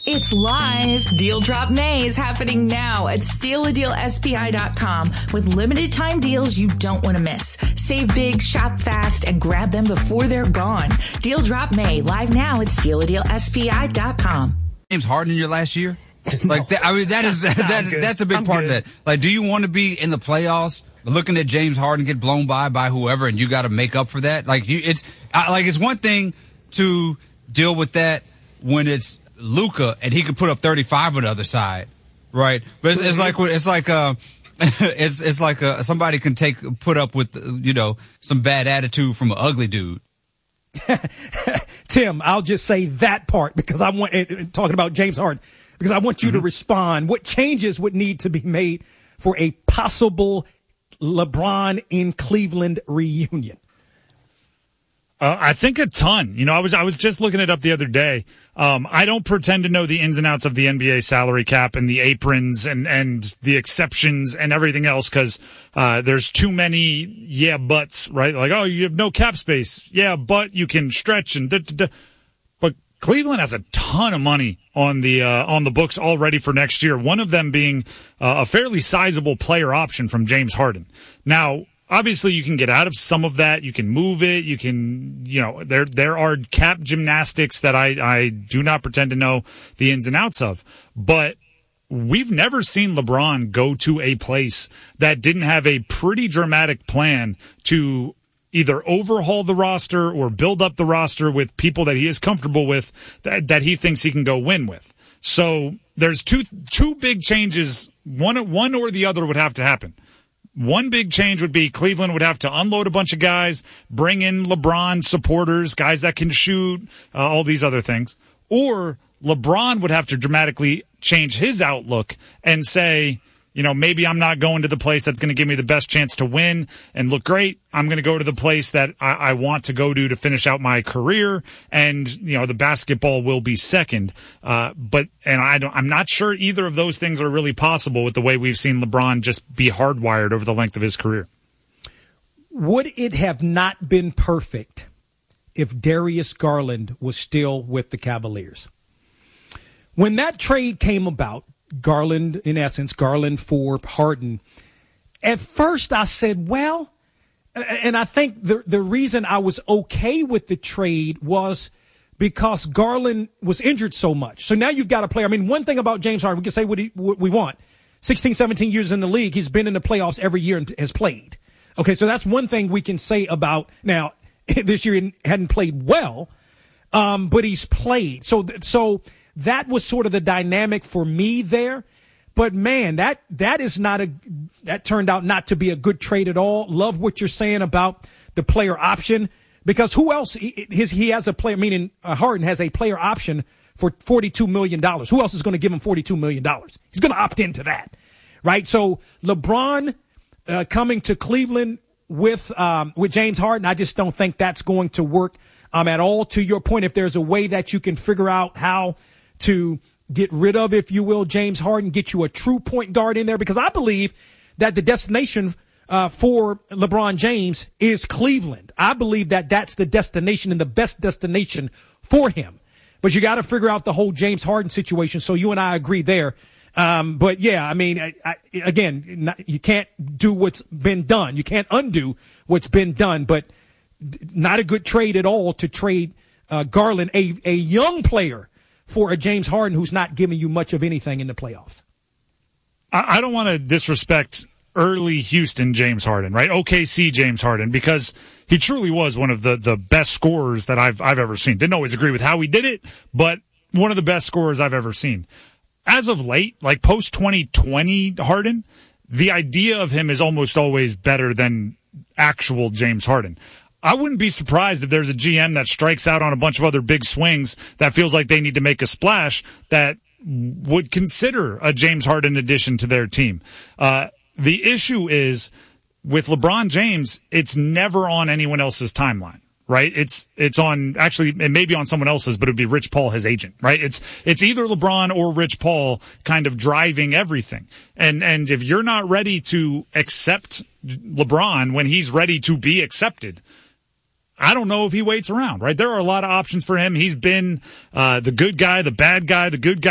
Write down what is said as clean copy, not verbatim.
It's live. Deal Drop May is happening now at stealadealspi.com with limited time deals you don't want to miss. Save big, shop fast, and grab them before they're gone. Deal Drop May live now at stealadealspi.com. James Harden in your last year? Like that, I mean, that's a big part of that. Like, do you want to be in the playoffs looking at James Harden get blown by whoever, and you got to make up for that? Like, it's one thing to deal with that when it's Luka and he could put up 35 on the other side, right? But it's like somebody can put up with some bad attitude from an ugly dude. Tim, I'll just say that part because I want talking about James Harden because I want you to respond. What changes would need to be made for a possible LeBron in Cleveland reunion? I think a ton. I was just looking it up the other day. I don't pretend to know the ins and outs of the NBA salary cap and the aprons and the exceptions and everything else because there's too many buts, right? Like, oh, you have no cap space. Yeah, but you can stretch and But Cleveland has a ton of money on the books already for next year. One of them being a fairly sizable player option from James Harden. Now, obviously, you can get out of some of that. You can move it. You can, there are cap gymnastics that I do not pretend to know the ins and outs of. But we've never seen LeBron go to a place that didn't have a pretty dramatic plan to either overhaul the roster or build up the roster with people that he is comfortable with that he thinks he can go win with. So there's two big changes. One or the other would have to happen. One big change would be Cleveland would have to unload a bunch of guys, bring in LeBron supporters, guys that can shoot, all these other things. Or LeBron would have to dramatically change his outlook and say, maybe I'm not going to the place that's going to give me the best chance to win and look great. I'm going to go to the place that I want to go to finish out my career. And, the basketball will be second. I'm not sure either of those things are really possible with the way we've seen LeBron just be hardwired over the length of his career. Would it have not been perfect if Darius Garland was still with the Cavaliers? When that trade came about, Garland for Harden. At first I said, well, and I think the reason I was okay with the trade was because Garland was injured so much. So now you've got a player. I mean, one thing about James Harden, we can say what we want. 16, 17 years in the league. He's been in the playoffs every year and has played. Okay. So that's one thing we can say about now this year he hadn't played well. But he's played. So that was sort of the dynamic for me there. But man, that turned out not to be a good trade at all. Love what you're saying about the player option because who else he has a player, meaning Harden has a player option for $42 million. Who else is going to give him $42 million? He's going to opt into that, right? So LeBron, coming to Cleveland with James Harden, I just don't think that's going to work, at all. To your point, if there's a way that you can figure out how to get rid of, if you will, James Harden, get you a true point guard in there, because I believe that the destination for LeBron James is Cleveland. I believe that that's the destination and the best destination for him. But you got to figure out the whole James Harden situation. So you and I agree there. But yeah, I mean, again, you can't do what's been done. You can't undo what's been done, but not a good trade at all to trade Garland, a young player, for a James Harden who's not giving you much of anything in the playoffs. I don't want to disrespect early Houston James Harden, right? OKC James Harden, because he truly was one of the best scorers that I've ever seen. Didn't always agree with how he did it, but one of the best scorers I've ever seen. As of late, like post 2020 Harden, the idea of him is almost always better than actual James Harden. I wouldn't be surprised if there's a GM that strikes out on a bunch of other big swings that feels like they need to make a splash that would consider a James Harden addition to their team. The issue is with LeBron James, it's never on anyone else's timeline, right? It's on, actually, it may be on someone else's, but it'd be Rich Paul, his agent, right? It's either LeBron or Rich Paul kind of driving everything. And if you're not ready to accept LeBron when he's ready to be accepted, I don't know if he waits around, right? There are a lot of options for him. He's been the good guy, the bad guy, the good guy.